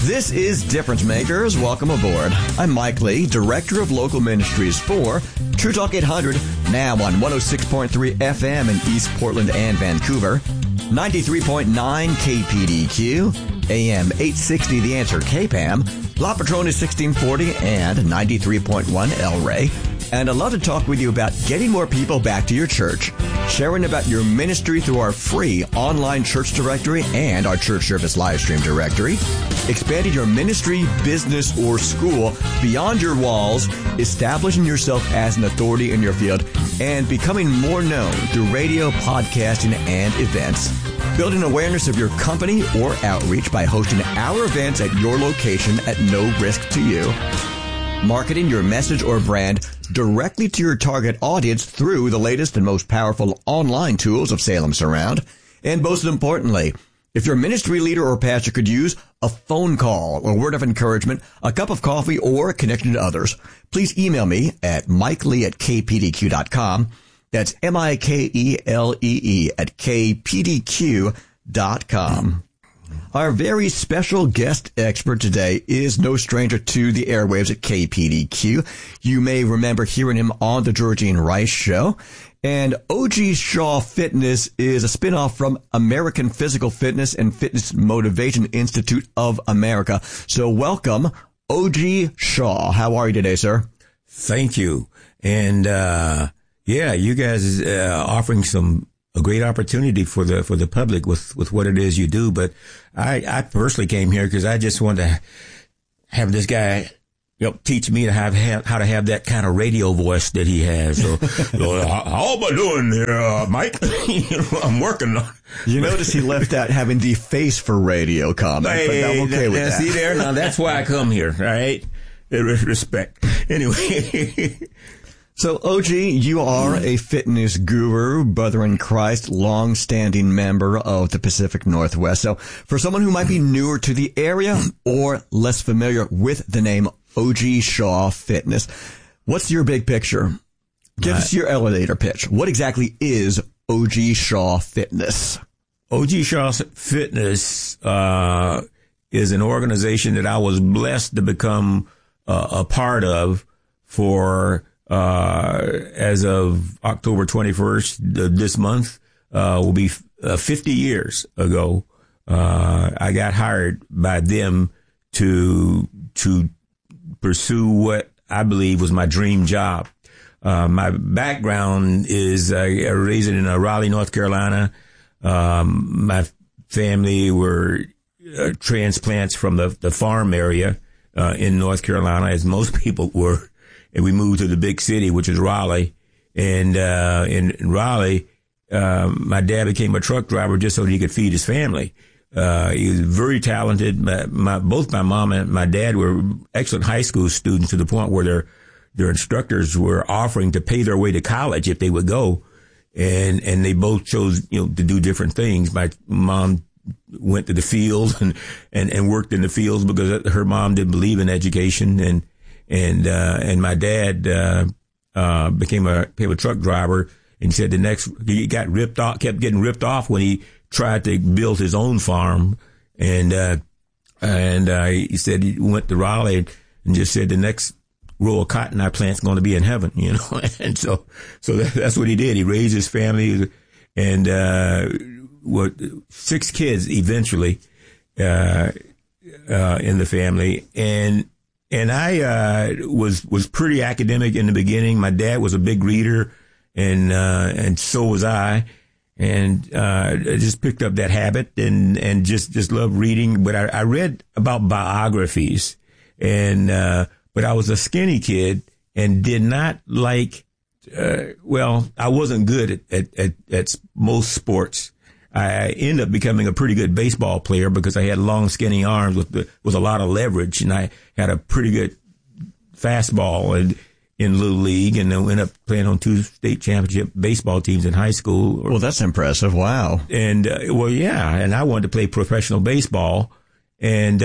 This is Difference Makers. Welcome aboard. I'm Mike Lee, Director of Local Ministries for True Talk 800, now on 106.3 FM in East Portland and Vancouver, 93.9 KPDQ, AM 860 The Answer KPAM, La Patrona 1640, and 93.1 El Rey. And I'd love to talk with you about getting more people back to your church, sharing about your ministry through our free online church directory and our church service live stream directory, expanding your ministry, business, or school beyond your walls, establishing yourself as an authority in your field, and becoming more known through radio, podcasting, and events. Building awareness of your company or outreach by hosting our events at your location at no risk to you. Marketing your message or brand directly to your target audience through the latest and most powerful online tools of Salem Surround. And most importantly, if your ministry leader or pastor could use a phone call, a word of encouragement, a cup of coffee, or a connection to others, please email me at mikelee@kpdq.com. That's MIKELEE at kpdq.com. Our very special guest expert today is no stranger to the airwaves at KPDQ. You may remember hearing him on the Georgine Rice Show. And O.G. Shaw Fitness is a spinoff from American Physical Fitness and Fitness Motivation Institute of America. So welcome, O.G. Shaw. How are you today, sir? Thank you. And, you guys offering a great opportunity for the public with what it is you do. But I personally came here because I just wanted to have this guy, teach me to how to have that kind of radio voice that he has. So, how am I doing here, Mike? I'm working on. You notice he left out having the face for radio comment, but I'm okay with that. See there? Now that's why I come here, all right? Respect. Anyway. So, OG, you are a fitness guru, brother in Christ, long-standing member of the Pacific Northwest. So, for someone who might be newer to the area or less familiar with the name OG Shaw Fitness, what's your big picture? Give us your elevator pitch. What exactly is OG Shaw Fitness? OG Shaw Fitness is an organization that I was blessed to become a part of for as of October 21st this month, will be 50 years ago. I got hired by them to pursue what I believe was my dream job. My background is raised in Raleigh, North Carolina. My family were transplants from the farm area in North Carolina, as most people were. And we moved to the big city, which is Raleigh. And in Raleigh, my dad became a truck driver just so that he could feed his family. He was very talented. Both my mom and my dad were excellent high school students to the point where their instructors were offering to pay their way to college if they would go. And they both chose, to do different things. My mom went to the field and worked in the fields because her mom didn't believe in education. And my dad, became a truck driver, and said he got ripped off, kept getting ripped off when he tried to build his own farm. And he said he went to Raleigh and just said the next row of cotton I plant's going to be in heaven, And so that's what he did. He raised his family and, 6 kids eventually, in the family. And I was pretty academic in the beginning. My dad was a big reader, and so was I. And I just picked up that habit and just loved reading. But I read about biographies, but I was a skinny kid and did not like. I wasn't good at most sports. I ended up becoming a pretty good baseball player because I had long, skinny arms with a lot of leverage, and I had a pretty good fastball in Little League, and I ended up playing on 2 state championship baseball teams in high school. Well, that's impressive. Wow. And and I wanted to play professional baseball, and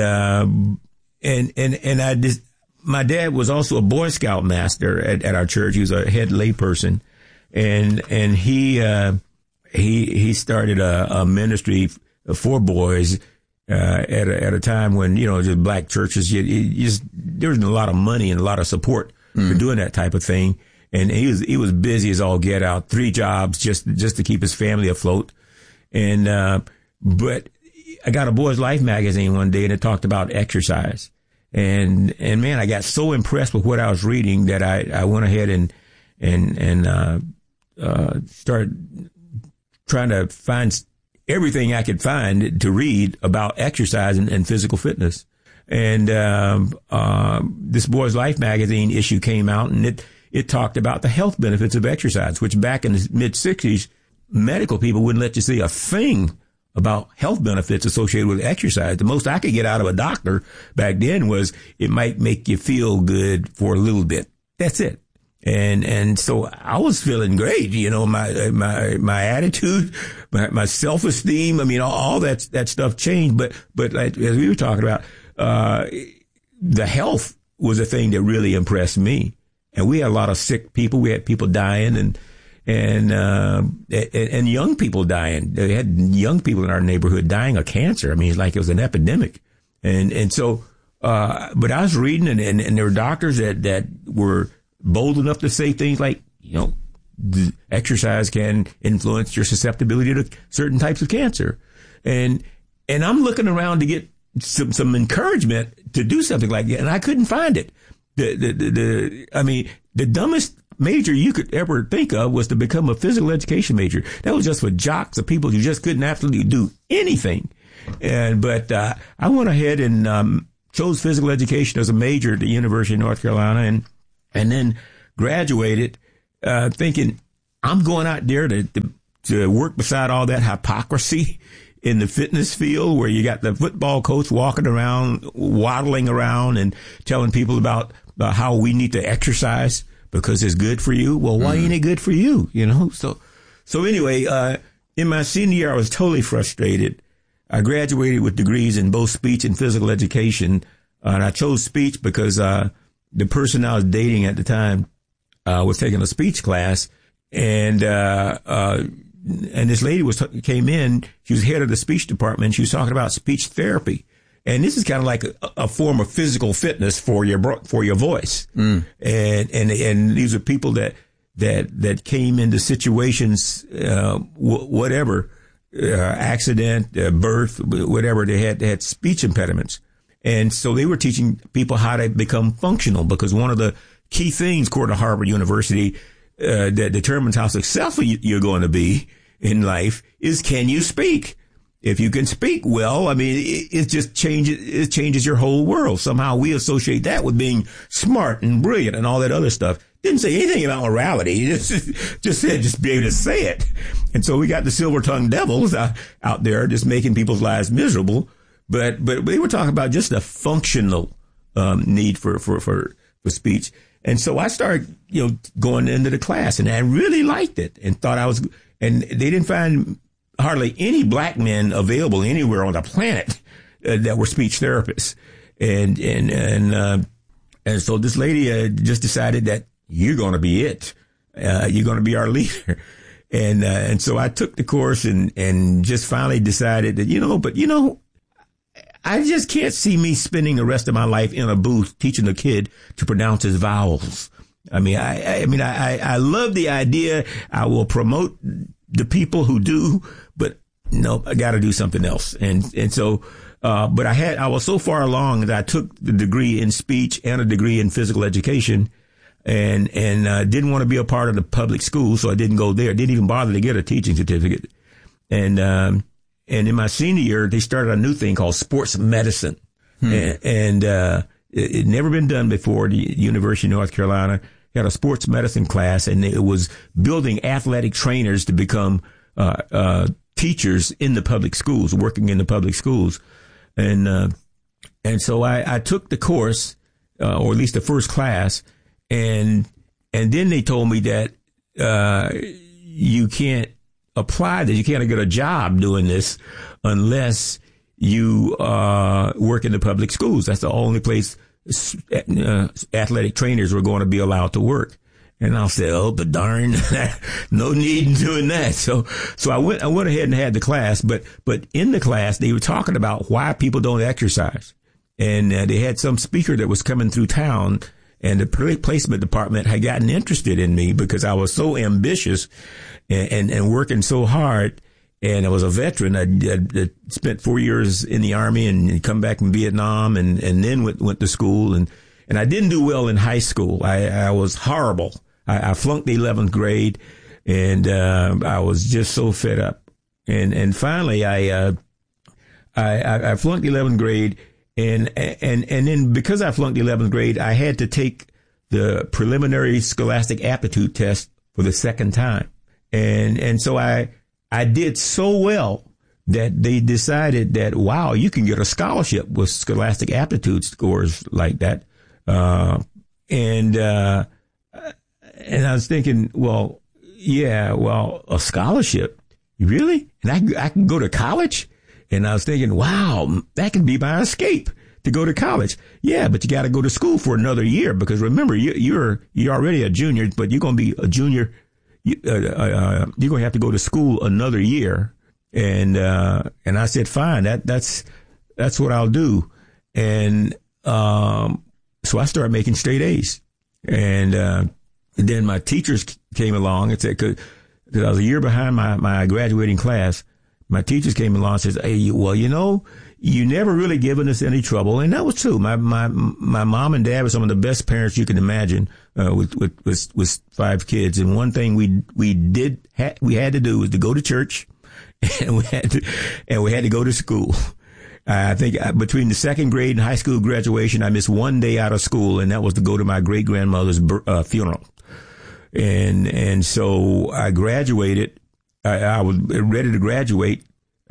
I just. My dad was also a Boy Scout master at our church. He was a head layperson, and he started a ministry for boys at a time when, just black churches, there wasn't a lot of money and a lot of support for doing that type of thing. And he was busy as all get out, 3 jobs just to keep his family afloat. And, but I got a Boys Life magazine one day and it talked about exercise. And man, I got so impressed with what I was reading that I went ahead and started trying to find everything I could find to read about exercise and physical fitness. And this Boys Life magazine issue came out, and it talked about the health benefits of exercise, which back in the mid-'60s, medical people wouldn't let you say a thing about health benefits associated with exercise. The most I could get out of a doctor back then was it might make you feel good for a little bit. That's it. And so I was feeling great, my attitude, my self-esteem. I mean, all that stuff changed. But like, as we were talking about, the health was a thing that really impressed me. And we had a lot of sick people. We had people dying and young people dying. They had young people in our neighborhood dying of cancer. I mean, it's like it was an epidemic. And so, but I was reading and there were doctors that were bold enough to say things like, the exercise can influence your susceptibility to certain types of cancer. And I'm looking around to get some encouragement to do something like that. And I couldn't find it. The dumbest major you could ever think of was to become a physical education major. That was just for jocks or people who just couldn't absolutely do anything. But I went ahead and chose physical education as a major at the University of North Carolina and then graduated thinking I'm going out there to work beside all that hypocrisy in the fitness field where you got the football coach walking around, waddling around and telling people about how we need to exercise because it's good for you. Well, why ain't it good for you? So anyway, in my senior year, I was totally frustrated. I graduated with degrees in both speech and physical education. And I chose speech because, the person I was dating at the time, was taking a speech class and this lady came in. She was head of the speech department. She was talking about speech therapy. And this is kind of like a form of physical fitness for your voice. And these are people that came into situations, whatever, accident, birth, whatever, they had speech impediments. And so they were teaching people how to become functional because one of the key things, according to Harvard University, that determines how successful you're going to be in life is, can you speak? If you can speak well, I mean, it changes your whole world. Somehow we associate that with being smart and brilliant and all that other stuff. Didn't say anything about morality. Just said, just be able to say it. And so we got the silver-tongued devils out there just making people's lives miserable. But they were talking about just a functional, need for speech. And so I started, going into the class and I really liked it and thought and they didn't find hardly any black men available anywhere on the planet that were speech therapists. And so this lady just decided that you're going to be it. You're going to be our leader. And so I took the course and just finally decided that, I just can't see me spending the rest of my life in a booth teaching a kid to pronounce his vowels. I mean, I love the idea. I will promote the people who do, but no, I got to do something else. And so, but I was so far along that I took the degree in speech and a degree in physical education and didn't want to be a part of the public school. So I didn't go there. Didn't even bother to get a teaching certificate. And in my senior year, they started a new thing called sports medicine. And it never been done before. The University of North Carolina had a sports medicine class, and it was building athletic trainers to become teachers in the public schools, working in the public schools. And so I took the course, or at least the first class, and then they told me that you can't apply this. You can't get a job doing this unless you work in the public schools. That's the only place athletic trainers were going to be allowed to work. And I'll say, oh, but darn, no need in doing that. So I went ahead and had the class, but in the class, they were talking about why people don't exercise. And they had some speaker that was coming through town, and the placement department had gotten interested in me because I was so ambitious and working so hard. And I was a veteran. I spent 4 years in the Army and come back from Vietnam and then went to school. And I didn't do well in high school. I was horrible. I flunked the 11th grade, and I was just so fed up. And finally, I flunked the 11th grade, and then because I flunked the 11th grade, I had to take the preliminary scholastic aptitude test for the second time. And so I did so well that they decided that, wow, you can get a scholarship with scholastic aptitude scores like that. And I was thinking, well, a scholarship, really? And I can go to college? And I was thinking, wow, that could be my escape to go to college. Yeah, but you got to go to school for another year because remember, you're already a junior, but you're going to be a junior. You're going to have to go to school another year. And I said, fine, that's what I'll do. And, so I started making straight A's. And then my teachers came along and said, cause I was a year behind my graduating class. My teachers came along and said, hey, you never really given us any trouble. And that was true. My mom and dad were some of the best parents you can imagine, with 5 kids. And one thing we had to do was to go to church and we had to go to school. I think between the second grade and high school graduation, I missed one day out of school, and that was to go to my great grandmother's funeral. And so I graduated. I was ready to graduate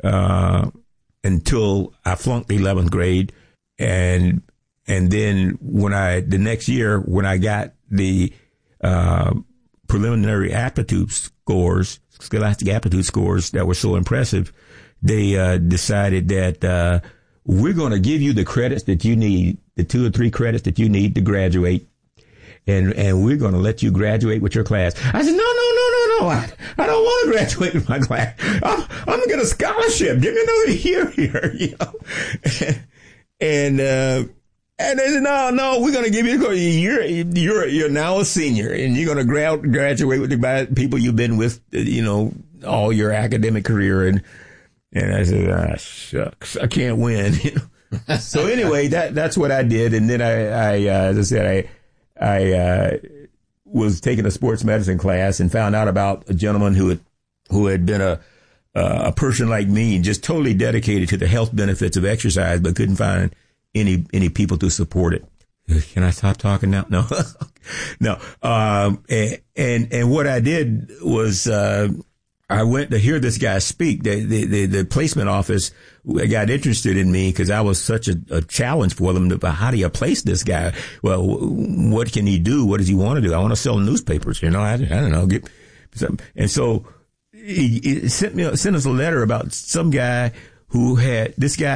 until I flunked the 11th grade, and then the next year when I got the preliminary aptitude scores, scholastic aptitude scores that were so impressive, they decided that we're going to give you the credits that you need, the 2 or 3 credits that you need to graduate, and we're going to let you graduate with your class. I said, no. I don't want to graduate with my class. I'm going to get a scholarship. Give me another year here, And they said, no, we're going to give you, you're now a senior, and you're going to graduate with the people you've been with, all your academic career. And I said, shucks, I can't win. So anyway, that's what I did. And then I as I said, I was taking a sports medicine class and found out about a gentleman who had been a person like me, just totally dedicated to the health benefits of exercise, but couldn't find any people to support it. Can I stop talking now? No, no. And what I did was, I went to hear this guy speak. The placement office got interested in me because I was such a challenge for them. How do you place this guy? Well, what can he do? What does he want to do? I want to sell newspapers. I don't know. And so he sent us a letter about some guy who had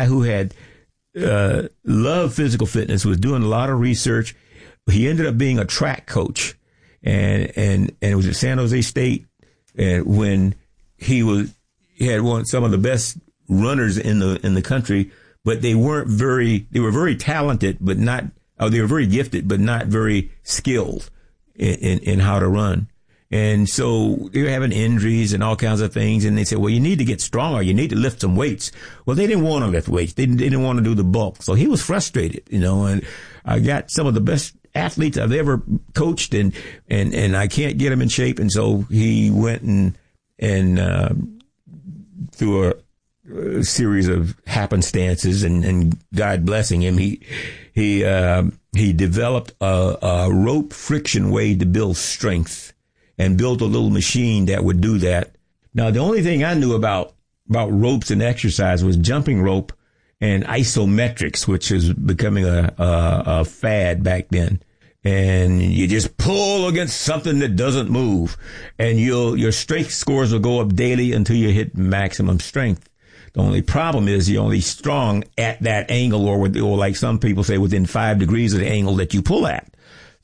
loved physical fitness, was doing a lot of research. He ended up being a track coach, and it was at San Jose State. And when he had won some of the best runners in the country, but they were very talented, but they were very gifted, but not very skilled in how to run. And so they were having injuries and all kinds of things. And they said, well, you need to get stronger. You need to lift some weights. Well, they didn't want to lift weights. They didn't want to do the bulk. So he was frustrated, and I got some of the best athletes I've ever coached, and I can't get him in shape. And so he went and through a series of happenstances and God blessing him, he developed a rope friction way to build strength and built a little machine that would do that. Now, the only thing I knew about ropes and exercise was jumping rope and isometrics, which is becoming a fad back then. And you just pull against something that doesn't move, and your strength scores will go up daily until you hit maximum strength. The only problem is you're only strong at that angle, or like some people say, within 5 degrees of the angle that you pull at.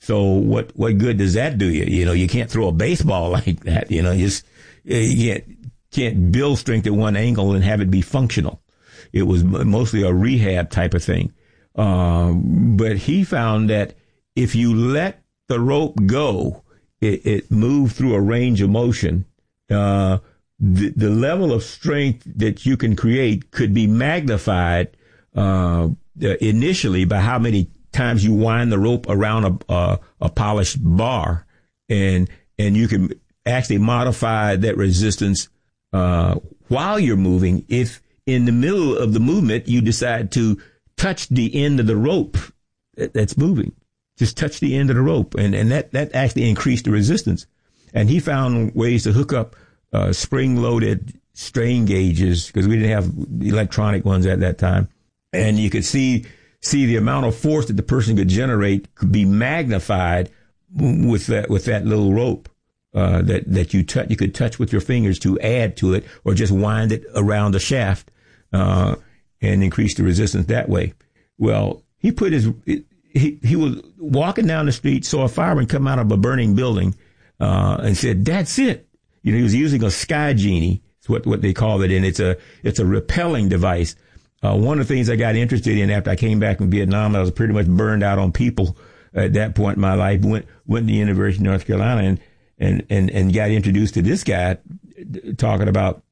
So what good does that do you? You know, you can't throw a baseball like that. You know, you can't build strength at one angle and have it be functional. It was mostly a rehab type of thing. But he found that if you let the rope go, it moved through a range of motion. The level of strength that you can create could be magnified initially by how many times you wind the rope around a polished bar, and you can actually modify that resistance while you're moving. If in the middle of the movement you decide to touch the end of the rope that's moving, just touch the end of the rope, and that actually increased the resistance. And he found ways to hook up spring-loaded strain gauges, because we didn't have electronic ones at that time, and you could see the amount of force that the person could generate could be magnified with that little rope that you could touch with your fingers to add to it, or just wind it around the shaft and increase the resistance that way. Well, he was walking down the street, saw a fireman come out of a burning building, and said, "That's it." You know, he was using a sky genie. It's what they call it, and it's a repelling device. One of the things I got interested in after I came back from Vietnam, I was pretty much burned out on people at that point in my life. Went to the University of North Carolina and got introduced to this guy talking about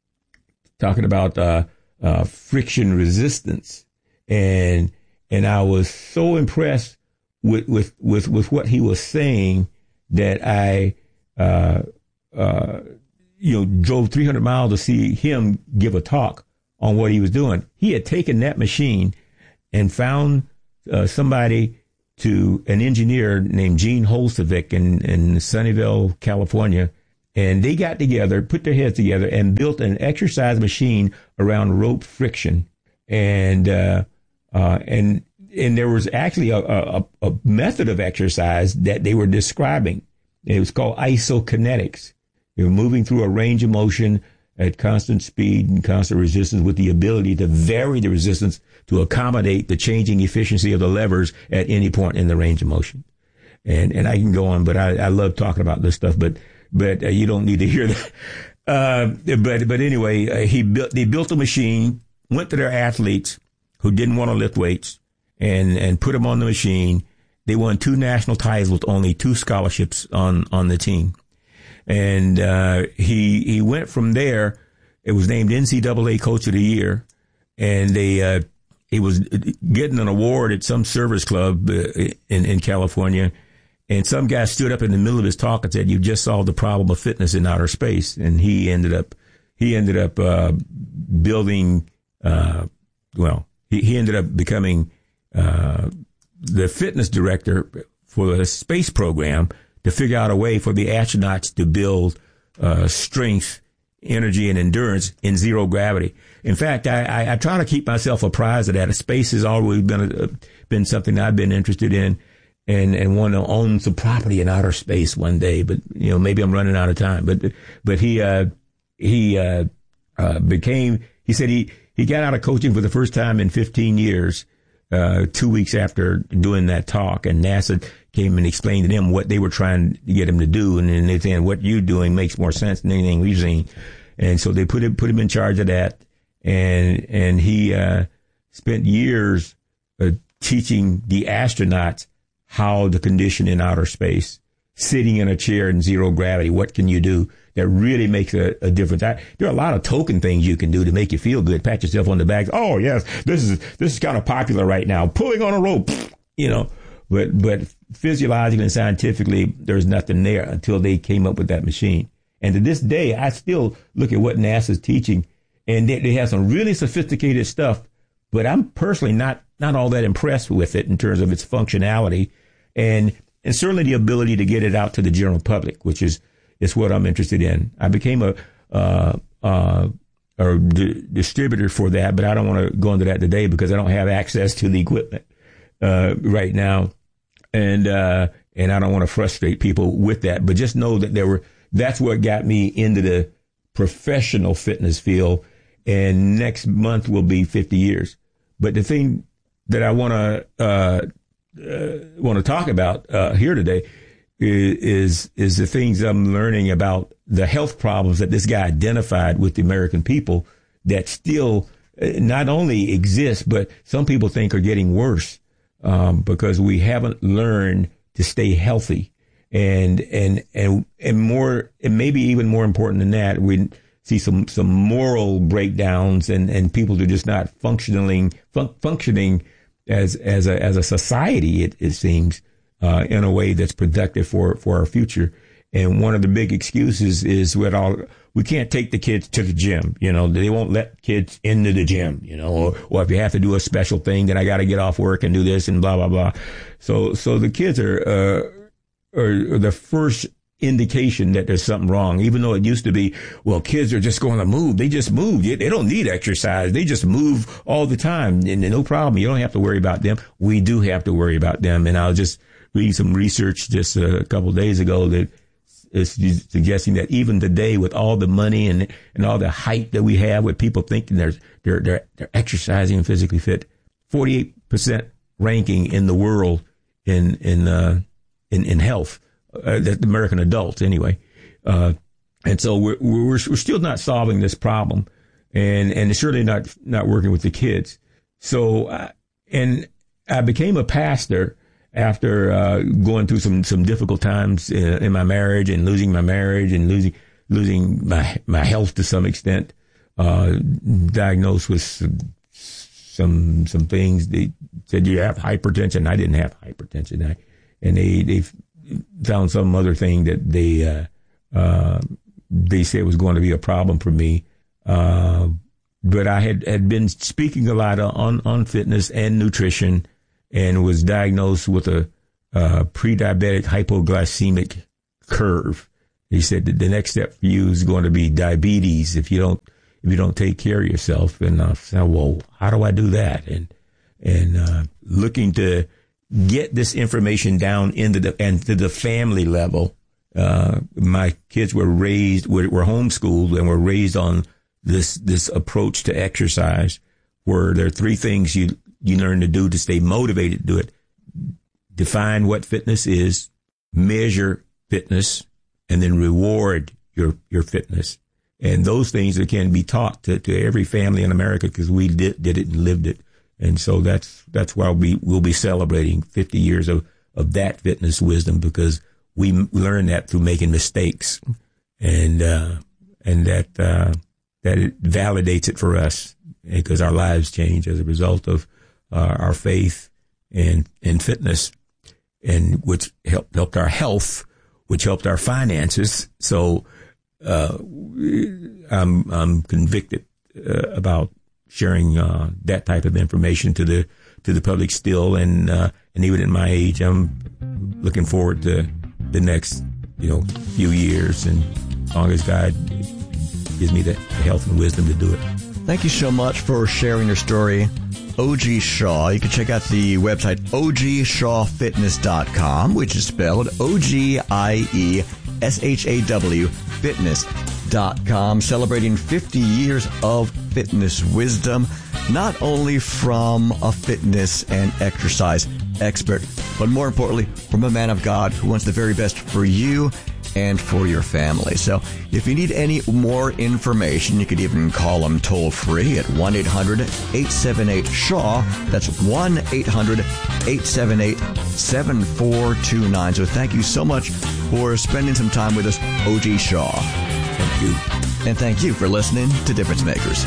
friction resistance, and I was so impressed with what he was saying that I drove 300 miles to see him give a talk on what he was doing. He had taken that machine and found an engineer named Gene Holzevik in Sunnyvale, California, and they got together, put their heads together, and built an exercise machine around rope friction. And there was actually a method of exercise that they were describing. It was called isokinetics. They were moving through a range of motion at constant speed and constant resistance, with the ability to vary the resistance to accommodate the changing efficiency of the levers at any point in the range of motion. And I can go on, but I love talking about this stuff, but you don't need to hear that. But anyway, they built a machine, went to their athletes who didn't want to lift weights, and put them on the machine. They won 2 national titles with only 2 scholarships on the team. And he went from there. It was named NCAA Coach of the Year, and he was getting an award at some service club in California. And some guy stood up in the middle of his talk and said, "You just solved the problem of fitness in outer space." And he ended up building. He ended up becoming the fitness director for the space program, to figure out a way for the astronauts to build strength, energy, and endurance in zero gravity. In fact, I try to keep myself apprised of that. Space has always been something I've been interested in, and want to own some property in outer space one day. But maybe I'm running out of time. But he said he got out of coaching for the first time in 15 years. 2 weeks after doing that talk, and NASA came and explained to them what they were trying to get him to do, and then they saying, "What you're doing makes more sense than anything we've seen." And so they put him in charge of that, and he spent years teaching the astronauts how to condition in outer space, sitting in a chair in zero gravity. What can you do that really makes a difference? There are a lot of token things you can do to make you feel good. Pat yourself on the back. "Oh yes, this is kind of popular right now. Pulling on a rope," But physiologically and scientifically, there's nothing there until they came up with that machine. And to this day, I still look at what NASA's teaching, and they have some really sophisticated stuff. But I'm personally not all that impressed with it in terms of its functionality, and certainly the ability to get it out to the general public, which is what I'm interested in. I became a distributor for that, but I don't want to go into that today because I don't have access to the equipment right now, and I don't want to frustrate people with that. But just know that that's what got me into the professional fitness field, and next month will be 50 years. But the thing that I want to want to talk about here today is the things I'm learning about the health problems that this guy identified with the American people that still not only exist, but some people think are getting worse because we haven't learned to stay healthy. And more, and maybe even more important than that, we see some moral breakdowns and people are just not functioning as a society, it seems, in a way that's productive for our future. And one of the big excuses is we can't take the kids to the gym. They won't let kids into the gym, or if you have to do a special thing, then I got to get off work and do this and blah, blah, blah. So the kids are the first indication that there's something wrong, even though it used to be, well, kids are just going to move. They just move. They don't need exercise. They just move all the time and no problem. You don't have to worry about them. We do have to worry about them. And I'll just read some research just a couple of days ago that is suggesting that even today, with all the money and all the hype that we have, with people thinking they're exercising and physically fit, 48% ranking in the world in health, the American adults anyway, and so we're still not solving this problem, and certainly not working with the kids. So and I became a pastor after going through some difficult times in my marriage and losing my marriage and losing my health to some extent. Diagnosed with some things. They said you have hypertension. I didn't have hypertension. And they found some other thing that they said was going to be a problem for me. But I had been speaking a lot on fitness and nutrition, and was diagnosed with a pre-diabetic hypoglycemic curve. He said that the next step for you is going to be diabetes if you don't take care of yourself. And I said, well, how do I do that? And looking to get this information down into the family level. My kids were homeschooled and were raised on this approach to exercise, where there are three things you learn to do to stay motivated to do it. Define what fitness is, measure fitness, and then reward your fitness. And those things that can be taught to every family in America, because we did it and lived it. And so that's why we'll be celebrating 50 years of that fitness wisdom, because we learned that through making mistakes, and that it validates it for us, because our lives change as a result of our faith and fitness, and which helped our health, which helped our finances. So I'm convicted about sharing that type of information to the public still, and even at my age, I'm looking forward to the next few years, and as long as God gives me the health and wisdom to do it. Thank you so much for sharing your story, O.G. Shaw. You can check out the website ogshawfitness.com, which is spelled OGIESHAW fitness.com, celebrating 50 years of fitness wisdom, not only from a fitness and exercise expert, but more importantly, from a man of God who wants the very best for you and for your family. So if you need any more information, you could even call him toll free at 1-800-878-SHAW. That's 1-800-878-7429. So thank you so much for spending some time with us, O.G. Shaw. Thank you. And thank you for listening to Difference Makers.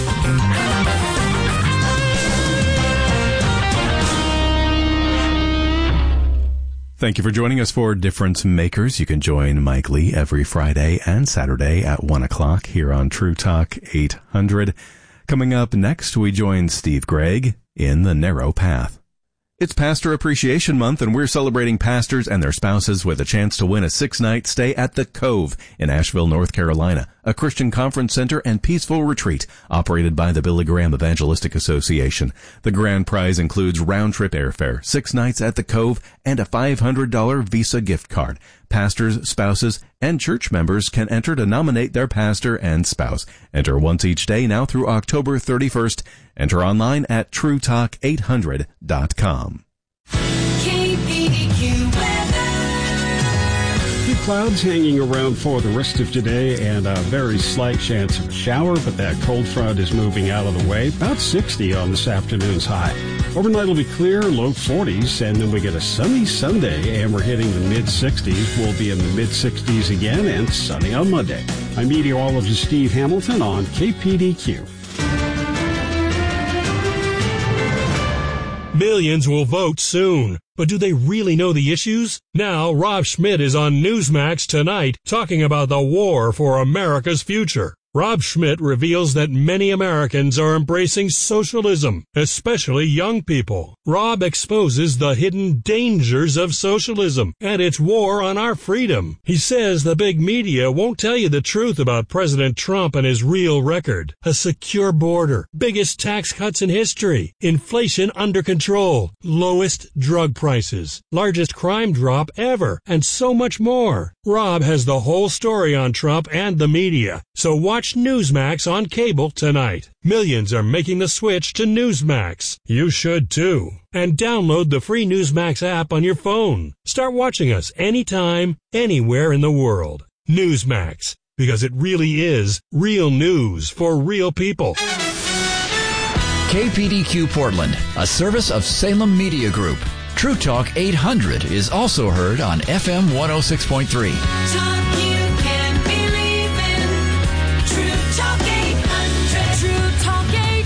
Thank you for joining us for Difference Makers. You can join Mike Lee every Friday and Saturday at 1 o'clock here on True Talk 800. Coming up next, we join Steve Gregg in The Narrow Path. It's Pastor Appreciation Month, and we're celebrating pastors and their spouses with a chance to win a 6-night stay at The Cove in Asheville, North Carolina, a Christian conference center and peaceful retreat operated by the Billy Graham Evangelistic Association. The grand prize includes round-trip airfare, 6 nights at The Cove, and a $500 Visa gift card. Pastors, spouses, and church members can enter to nominate their pastor and spouse. Enter once each day now through October 31st. Enter online at TrueTalk800.com. Clouds hanging around for the rest of today and a very slight chance of a shower, but that cold front is moving out of the way. About 60 on this afternoon's high. Overnight will be clear, low 40s, and then we get a sunny Sunday, and we're hitting the mid-60s. We'll be in the mid-60s again and sunny on Monday. I'm meteorologist Steve Hamilton on KPDQ. Millions will vote soon, but do they really know the issues? Now, Rob Schmidt is on Newsmax tonight talking about the war for America's future. Rob Schmidt reveals that many Americans are embracing socialism, especially young people. Rob exposes the hidden dangers of socialism and its war on our freedom. He says the big media won't tell you the truth about President Trump and his real record. A secure border, biggest tax cuts in history, inflation under control, lowest drug prices, largest crime drop ever, and so much more. Rob has the whole story on Trump and the media, so watch Newsmax on cable tonight. Millions are making the switch to Newsmax. You should too. And download the free Newsmax app on your phone. Start watching us anytime, anywhere in the world. Newsmax, because it really is real news for real people. KPDQ Portland, a service of Salem Media Group. True Talk 800 is also heard on FM 106.3. Talk you can believe in. True Talk 800. True Talk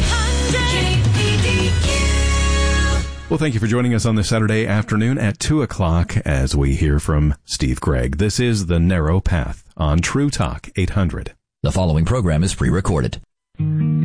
800. KPDQ. Well, thank you for joining us on this Saturday afternoon at 2 o'clock as we hear from Steve Gregg. This is The Narrow Path on True Talk 800. The following program is pre-recorded.